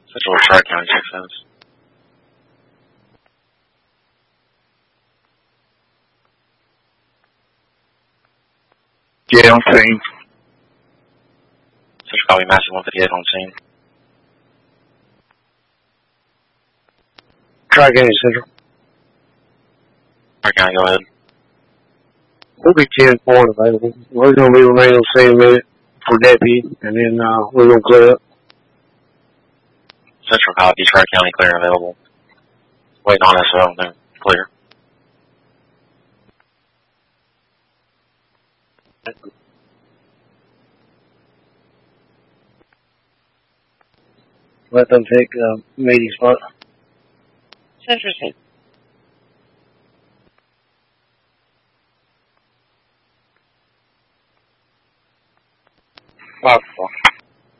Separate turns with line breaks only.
Central Detroit County 6 cents.
Yeah, on scene.
Central copy, Master 158 on scene.
Tri-County Central.
Tri-County, go ahead.
We'll be 10-4 available. We're going to be remaining on the same minute for deputy, and then we're going to clear up.
Central copy, Tri-County clear and available. Waiting on SO, then clear.
Let them take meeting spot.
Central